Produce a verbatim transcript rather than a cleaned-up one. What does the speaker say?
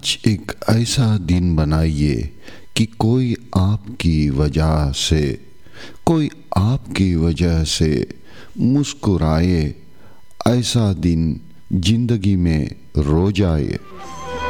आज एक ऐसा दिन बनाइए कि कोई आपकी वजह से कोई आपकी वजह से मुस्कुराए। ऐसा दिन जिंदगी में रोज आए।